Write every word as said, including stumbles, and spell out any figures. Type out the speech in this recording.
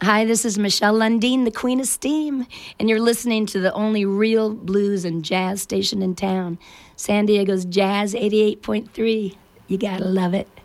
Hi, this is Michelle Lundeen, the Queen of Steam, and you're listening to the only real blues and jazz station in town, San Diego's Jazz eighty-eight point three. You gotta love it.